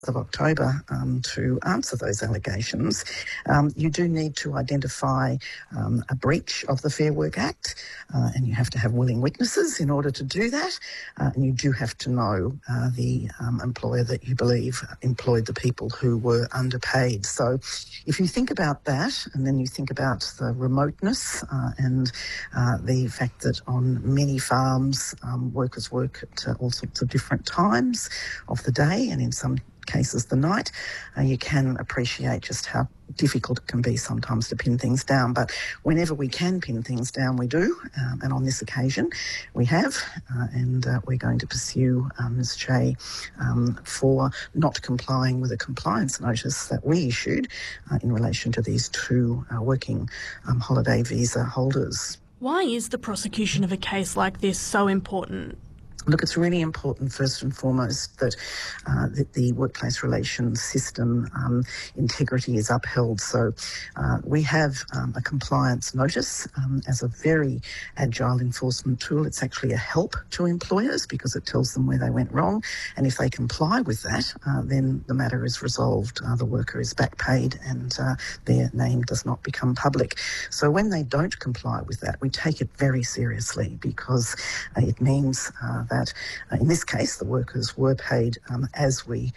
of October to answer those allegations, you do need to identify a breach of the Fair Work Act, and you have to have willing witnesses in order to do that, and you do have to know the employer that you believe employed the people who were underpaid. So if you think about that, and then you think about the remoteness and the fact that on many farms workers work at all sorts of different times of the day, and in some cases the night, you can appreciate just how difficult it can be sometimes to pin things down. But whenever we can pin things down, we do, and on this occasion we have, and we're going to pursue Ms Che for not complying with a compliance notice that we issued in relation to these two working holiday visa holders. Why is the prosecution of a case like this so important? Look, it's really important, first and foremost, that the workplace relations system integrity is upheld. So we have a compliance notice as a very agile enforcement tool. It's actually a help to employers because it tells them where they went wrong. And if they comply with that, then the matter is resolved. The worker is back paid and their name does not become public. So when they don't comply with that, we take it very seriously because it means that in this case the workers were paid as we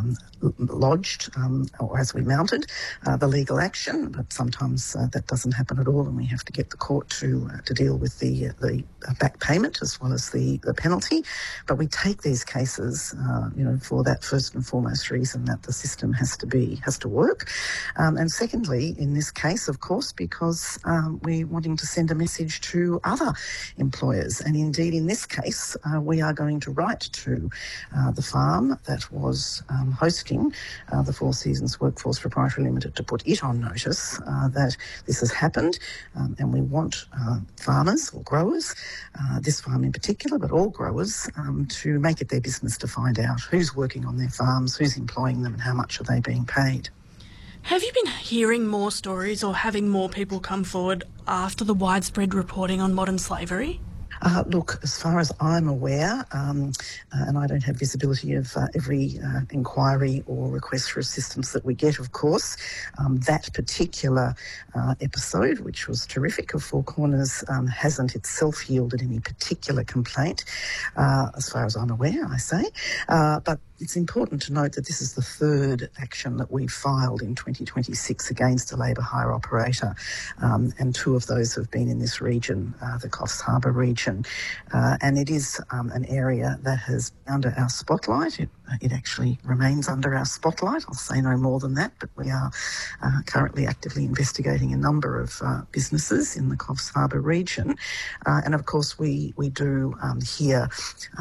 lodged or as we mounted the legal action, but sometimes that doesn't happen at all and we have to get the court to deal with the back payment as well as the penalty. But we take these cases for that first and foremost reason, that the system has to work, and secondly in this case of course because we're wanting to send a message to other employers, and indeed in this case we are going to write to the farm that was hosting the Four Seasons Workforce Proprietary Limited to put it on notice that this has happened, and we want farmers or growers, this farm in particular, but all growers, to make it their business to find out who's working on their farms, who's employing them and how much are they being paid. Have you been hearing more stories or having more people come forward after the widespread reporting on modern slavery? Look, as far as I'm aware, and I don't have visibility of every inquiry or request for assistance that we get, of course, that particular episode, which was terrific, of Four Corners, hasn't itself yielded any particular complaint, as far as I'm aware, I say. But it's important to note that this is the third action that we filed in 2026 against a labour hire operator, and two of those have been in this region, the Coffs Harbour region. And it is an area that has under our spotlight. It actually remains under our spotlight. I'll say no more than that, but we are currently actively investigating a number of businesses in the Coffs Harbour region. And of course we do hear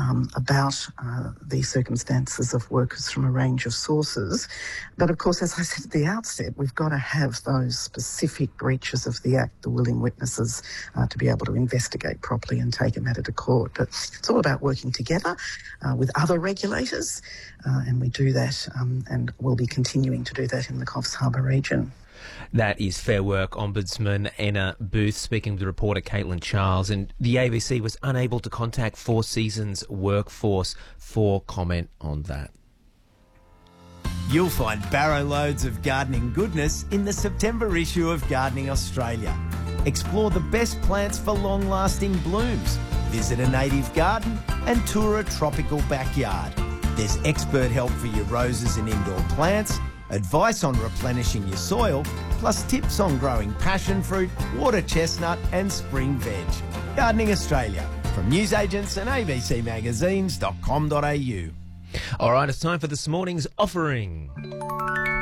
about the circumstances of workers from a range of sources. But of course, as I said at the outset, we've got to have those specific breaches of the Act, the willing witnesses, to be able to investigate properly and take a matter to court. But it's all about working together with other regulators, and we do that and we'll be continuing to do that in the Coffs Harbour region. That is Fair Work Ombudsman Anna Booth speaking with reporter Caitlin Charles, and the ABC was unable to contact Four Seasons Workforce for comment on that. You'll find barrow loads of gardening goodness in the September issue of Gardening Australia. Explore the best plants for long-lasting blooms, visit a native garden and tour a tropical backyard. There's expert help for your roses and indoor plants, advice on replenishing your soil, plus tips on growing passion fruit, water chestnut and spring veg. Gardening Australia, from newsagents and abcmagazines.com.au. All right, it's time for this morning's offering.